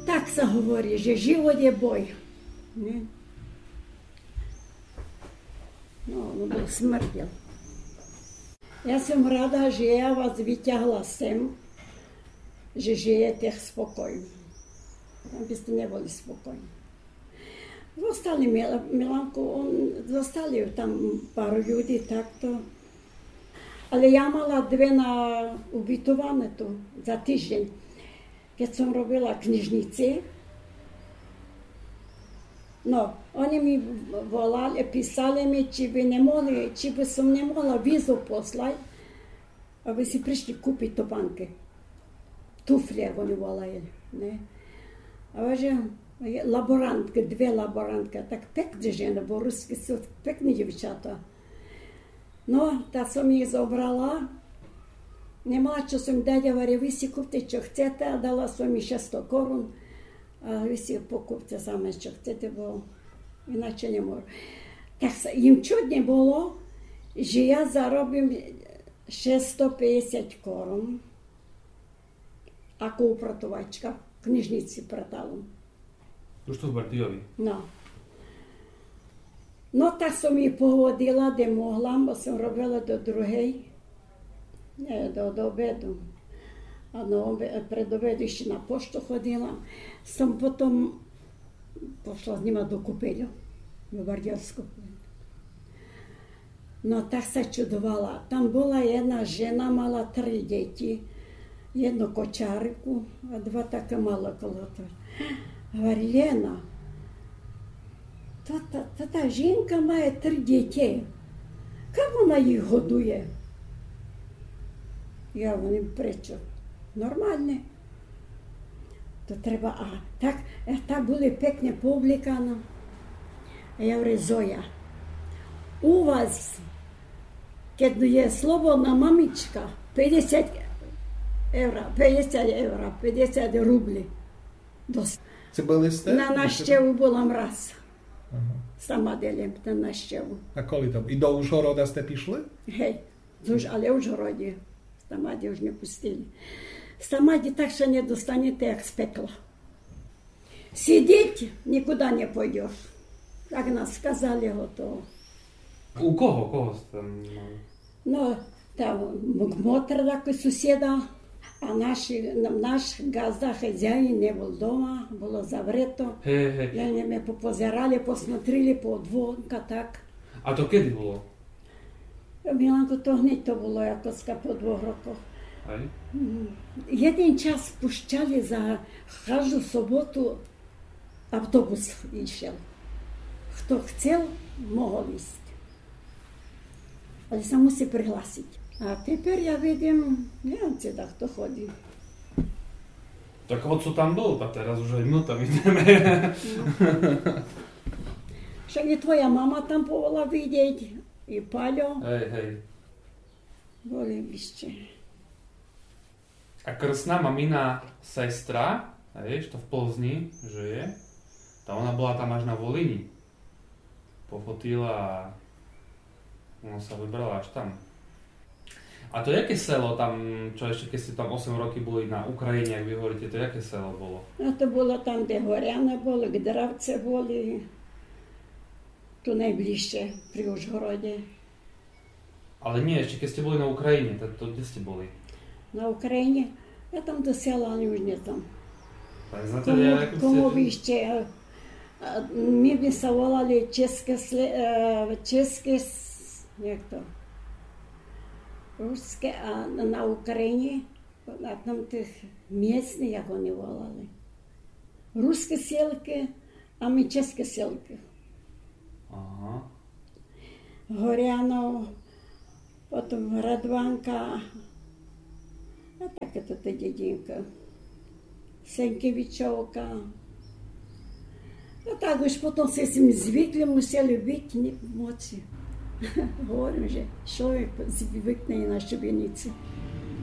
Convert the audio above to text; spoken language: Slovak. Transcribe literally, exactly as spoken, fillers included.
Tak sa hovorí, že život je boj. Nie? No, on bol smrdel. Ja som rada, že ja vás vyťahla sem, že žijete spokojne. Aby ste neboli spokojní. Zostali Milanku, on, zostali tam pár ľudí takto. Ale ja mala dve na ubytované tu za týždeň. Keď som robila knižnici, no, oni mi volali, písali mi, či by nemohli, či by som nemohla vízu poslať, aby si prišli kúpiť topánky. Tufle, oni volali. Ne? A že laborantky, dve laborantky, tak pekné ženy, bo rusky sú pekné devčatá. No, tak som ich zobrala. Nemala čo som dať, hovorí, vy si kúpte, čo chcete, a dala som mi šesťsto korún. A vy si pokúpte same, čo chcete, bo ináč nemôžu. Tak sa im čudne bolo, že ja zarobím šesťstopäťdesiat korún ako upratovačka v knižnici Pratalom. Už tu v Bardiovi? No. No tak som ich pohodila, kde mohla, bo som robila do druhej, nie, do, do obedu. A no, pred obedu ešte na poštu chodila. Som potom pošla s nima do kúpeľu v Bardiovsku. No tak sa čudovala. Tam bola jedna žena, mala tri deti, jednu kočárku a dva také malé kolotory. Hovorí, Lena, Tata, tata žinka má tri deti. Kako ona ich hoduje? Ja hovorím, prečo? Normálne. To treba, a tak, tak boli pekne publikáno. A ja hovorím, Zoja, u vás, keď je slobodná mamička, päťdesiat eur, päťdesiat eur, päťdesiat rubli. Byli ste? Na návštevu bola raz. Uh-huh. Sama delím ten návštevu. A koľko tam? I do Užhoroda ste pišli? Hej, už, ale v Užhorode. Samadi už nepustili. Samadi tak sa nedostanete, jak z pekla. Сидеть никуда не пойдешь. Так нас сказали, готово. У кого? Кого там? Ну, там Мотор такой сусіда, а наш, наш газда хазяїн не був вдома, було заврето. Hey, hey. Ми попозирали, посмотрели по двонка, так. А то кedy було? Міланко, то гнить то було якось по двох роках. Aj? Jeden час пущали за кожну суботу автобус йшов. Хто хотів, мог їсти. Але сам мусить пригласити. А тепер я видим, не wiem, чи так хто ходить. Tak o co tam bol? A teraz už aj my tam ideme. Však i tvoja mama tam повела vidieť, i Paľo. Hej, hej. Boli ešte. A krstná mamina sestra, vieš, to v Plzni žije, tá ona bola tam až na Volini. Pochotila a ona sa vybrala až tam. A to jaké selo tam, čo ešte keď ste tam osem roky boli na Ukrajine, ak vy hovoríte, to jaké selo bolo? No to bolo tam, kde Горяна bolo, kde Dravce boli, tu najbližšie, pri Užhorode. Ale nie, ešte keď ste boli na Ukrajine, to, to kde ste boli? Na Ukrajine, ja tam do sela, ale už nie tam. Komu, Komovište, my by sa volali České, České, jak to? Ruské a na Ukrajine, a tam tých miestnych, jak oni volali. Ruské selky a my české selky. Aha. Горянов, potom Radvanka, a takéto tá dedinka. Senkevičovka. No tak už potom sa si zvykli, museli byť, ne moci. Hovorím, že človek zvykne na šibenici.